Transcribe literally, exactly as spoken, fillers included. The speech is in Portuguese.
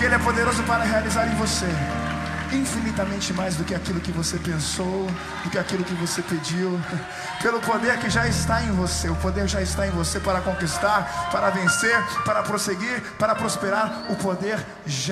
porque Ele é poderoso para realizar em você infinitamente mais do que aquilo que você pensou, do que aquilo que você pediu, pelo poder que já está em você. O poder já está em você para conquistar, para vencer, para prosseguir, para prosperar. O poder já